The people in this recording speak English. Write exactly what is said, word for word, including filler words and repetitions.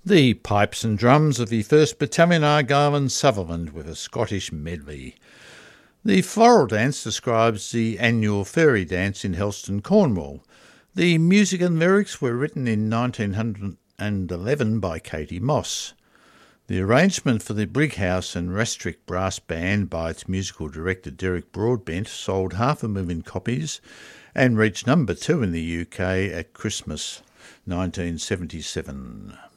The pipes and drums of the first Battalion Argyll Sutherland with a Scottish medley. The floral dance describes the annual fairy dance in Helston, Cornwall. The music and lyrics were written in nineteen eleven by Katie Moss. The arrangement for the Brighouse and Rastrick Brass Band by its musical director Derek Broadbent sold half a million copies and reached number two in the U K at Christmas nineteen seventy-seven.